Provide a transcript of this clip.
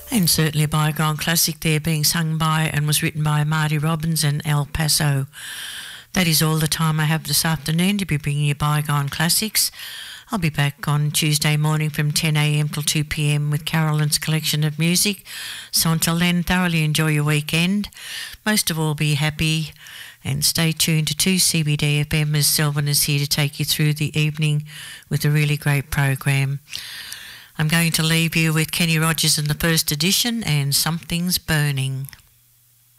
And certainly a bygone classic there, being sung by and was written by Marty Robbins and El Paso. That is all the time I have this afternoon to be bringing you bygone classics. I'll be back on Tuesday morning from 10 a.m. till 2 p.m. with Carolyn's collection of music. So until then, thoroughly enjoy your weekend. Most of all, be happy and stay tuned to 2CBD FM as Selvin is here to take you through the evening with a really great program. I'm going to leave you with Kenny Rogers in the first edition and Something's Burning.